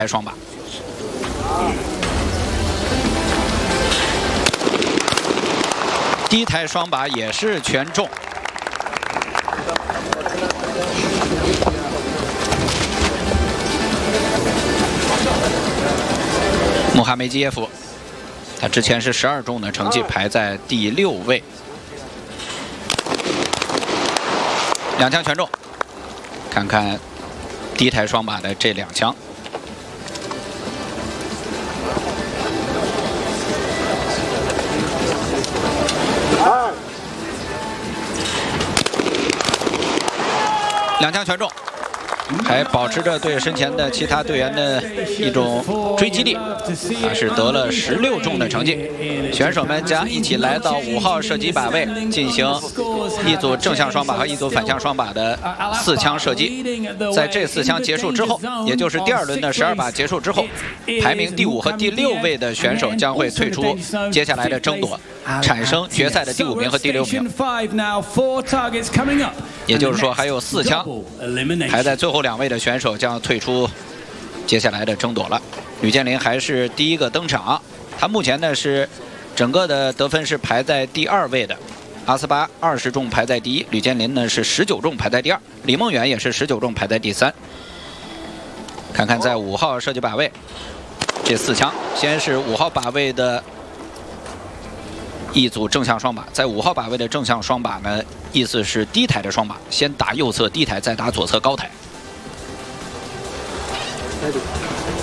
双把。低台双把也是全中。 穆哈梅基耶夫，他之前是12中的成绩，排在第6位。2枪全中，看看低台双把的这2枪。2枪全中。 还保持着对身前的其他队员的一种追击力，是得了16中的成绩。选手们将一起来到5号射击靶位，进行一组正向双把和一组反向双把的4枪射击。在这4枪结束之后，也就是第2轮的12把结束之后，排名第5和第6位的选手将会退出接下来的争夺，产生决赛的第5名和第6名。也就是说，还有4枪，排在最后2位的选手将退出接下来的争夺了。吕建林还是第一个登场，他目前呢是整个的得分是排在第2位的。阿斯巴20中排在第1，吕建林呢是19中排在第2，李梦远也是19中排在第3。看看在5号射击靶位，这4枪，先是5号靶位的一组正向双把，在5号靶位的正向双把呢，意思是低台的双把，先打右侧低台，再打左侧高台。